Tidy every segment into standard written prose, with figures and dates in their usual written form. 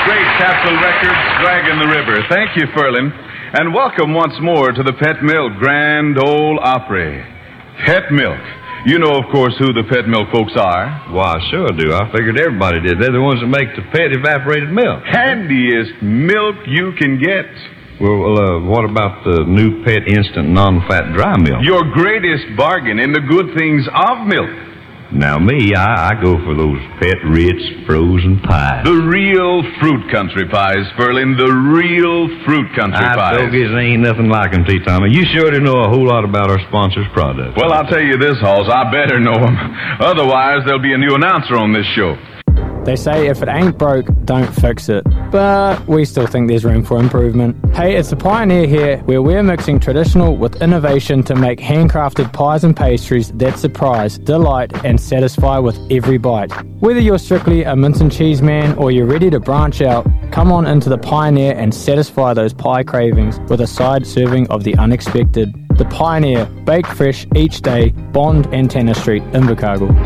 great Capitol Records, Dragging the River. Thank you, Ferlin. And welcome once more to the Pet Milk Grand Ole Opry. Pet Milk. You know, of course, who the Pet Milk folks are. Why, sure do. I figured everybody did. They're the ones that make the pet evaporated milk. Handiest milk you can get. Well, what about the new Pet Instant Non-Fat Dry Milk? Your greatest bargain in the good things of milk. Now, me, I go for those Pet Ritz frozen pies. The real fruit country pies, Ferlin. The real fruit country pies. Bogies, ain't nothing like them, T. Tommy. You sure do know a whole lot about our sponsor's products. Well, I'll tell you this, Halls. I better know them. Otherwise, there'll be a new announcer on this show. They say if it ain't broke, don't fix it. But we still think there's room for improvement. Hey, it's the Pioneer here, where we're mixing traditional with innovation to make handcrafted pies and pastries that surprise, delight, and satisfy with every bite. Whether you're strictly a mince and cheese man or you're ready to branch out, come on into the Pioneer and satisfy those pie cravings with a side serving of the unexpected. The Pioneer, baked fresh each day, Bond and Tanner Street, Invercargill.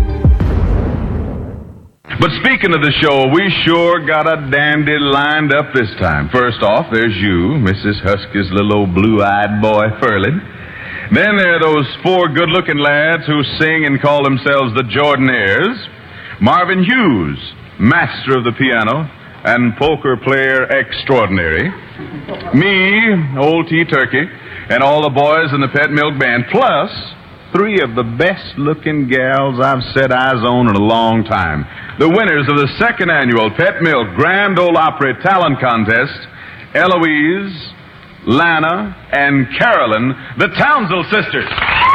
But speaking of the show, we sure got a dandy lined up this time. First off, there's you, Mrs. Husky's little old blue-eyed boy, Ferlin. Then there are those four good-looking lads who sing and call themselves the Jordanaires. Marvin Hughes, master of the piano and poker player extraordinary. Me, old T. Turkey, and all the boys in the Pet Milk Band, plus three of the best-looking gals I've set eyes on in a long time. The winners of the second annual Pet Milk Grand Ole Opry Talent Contest, Eloise, Lana, and Carolyn, the Townsend sisters.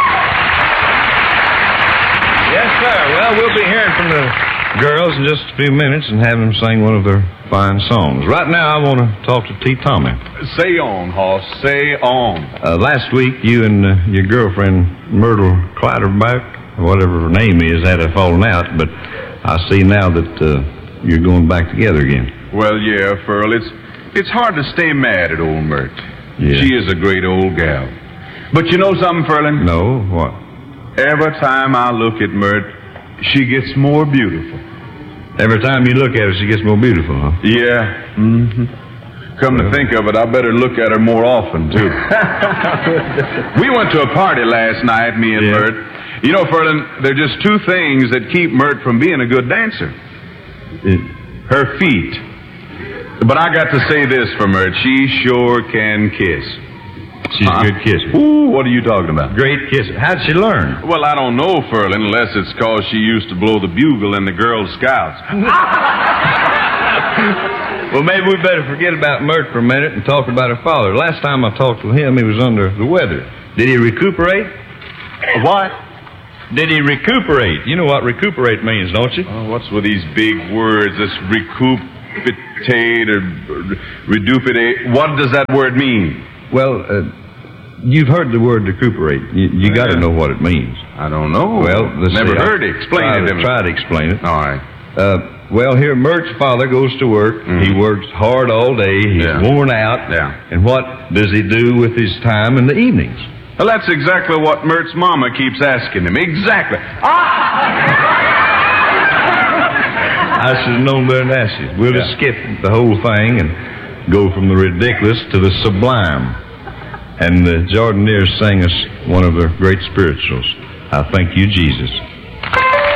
Yes, sir. Well, we'll be hearing from the girls in just a few minutes and have them sing one of their fine songs. Right now, I want to talk to T. Tommy. Say on, Hoss. Say on. Last week, you and your girlfriend, Myrtle Clatterback, whatever her name is, had a falling out, but I see now that you're going back together again. Well, yeah, Ferl, it's hard to stay mad at old Myrt. Yeah. She is a great old gal. But you know something, Ferlin? No, what? Every time I look at Myrt, she gets more beautiful. Every time you look at her, she gets more beautiful, huh? Yeah. Mm-hmm. Come to think of it, I better look at her more often, too. We went to a party last night, me and Myrt. You know, Ferlin, there are just two things that keep Myrt from being a good dancer. Her feet. But I got to say this for Myrt. She sure can kiss. She's a good kisser. Ooh, what are you talking about? Great kisser. How'd she learn? Well, I don't know, Ferlin, unless it's because she used to blow the bugle in the Girl Scouts. Well, maybe we better forget about Myrt for a minute and talk about her father. Last time I talked to him, he was under the weather. Did he recuperate? What? Did he recuperate? You know what recuperate means, don't you? Oh, what's with these big words? This recuperate or reduplicate. What does that word mean? Well, you've heard the word recuperate. You got to know what it means. I don't know. Well, never heard it. Explain it to me. Try to explain it. All right. Well, here, Myrt's father goes to work. Mm-hmm. He works hard all day. He's worn out. Yeah. And what does he do with his time in the evenings? Well, that's exactly what Myrt's mama keeps asking him. Exactly. I should have known better than ask you. We'll just skip the whole thing and go from the ridiculous to the sublime. And the Jordanaires sang us one of their great spirituals, I Thank You, Jesus.